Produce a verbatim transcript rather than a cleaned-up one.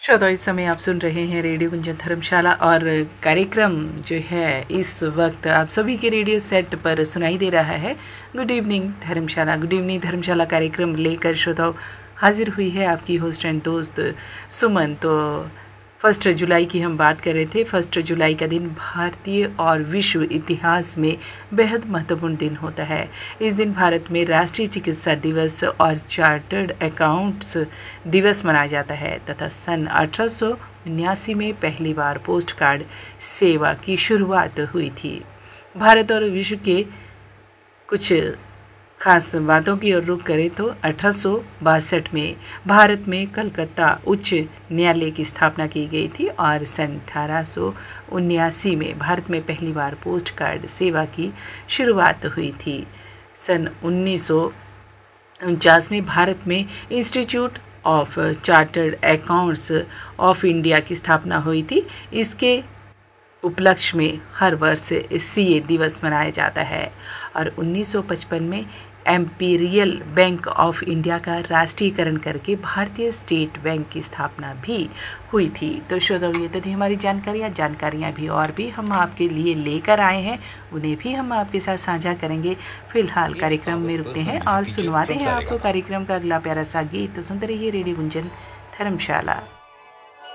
श्रोता, इस समय आप सुन रहे हैं रेडियो गुंजन धर्मशाला और कार्यक्रम जो है इस वक्त आप सभी के रेडियो सेट पर सुनाई दे रहा है। गुड इवनिंग धर्मशाला। गुड इवनिंग धर्मशाला कार्यक्रम लेकर श्रोताओं हाजिर हुई है आपकी होस्ट एंड दोस्त सुमन। तो फर्स्ट जुलाई की हम बात कर रहे थे। फर्स्ट जुलाई का दिन भारतीय और विश्व इतिहास में बेहद महत्वपूर्ण दिन होता है। इस दिन भारत में राष्ट्रीय चिकित्सा दिवस और चार्टर्ड अकाउंट्स दिवस मनाया जाता है तथा सन अठारह सौ उन्यासी में पहली बार पोस्ट कार्ड सेवा की शुरुआत हुई थी। भारत और विश्व के कुछ खास बातों की ओर रुख करें तो अठारह सौ बासठ में भारत में कलकत्ता उच्च न्यायालय की स्थापना की गई थी और सन अठारह सौ उन्यासी में भारत में पहली बार पोस्ट कार्ड सेवा की शुरुआत हुई थी। सन उन्नीस सौ उनचास में भारत में institute of chartered accounts of India की स्थापना हुई थी। इसके उपलक्ष्य में हर वर्ष सीए दिवस मनाया जाता है और उन्नीस सौ पचपन में एम्पीरियल बैंक ऑफ इंडिया का राष्ट्रीयकरण करके भारतीय स्टेट बैंक की स्थापना भी हुई थी। तो श्रोताओं, ये तो थी हमारी जानकारियाँ जानकारियाँ भी और भी हम आपके लिए लेकर आए हैं, उन्हें भी हम आपके साथ साझा करेंगे। फिलहाल कार्यक्रम में रुकते हैं और सुनवाते हैं आपको कार्यक्रम का अगला प्यारा सा गीत। तो सुनते रहिए रेडियो गुंजन धर्मशाला।